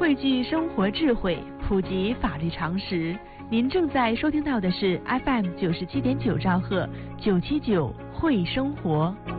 汇聚生活智慧，普及法律常识。您正在收听到的是 FM 97.9兆赫979会生活。